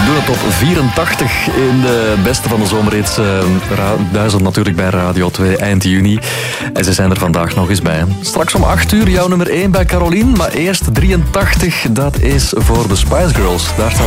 doen het op 84 in de beste van de zomerhits. 1000 natuurlijk bij Radio 2 eind juni. En ze zijn er vandaag nog eens bij. Straks om 8 uur jouw nummer 1 bij Caroline. Maar eerst 83, dat is voor de Spice Girls. Daar staan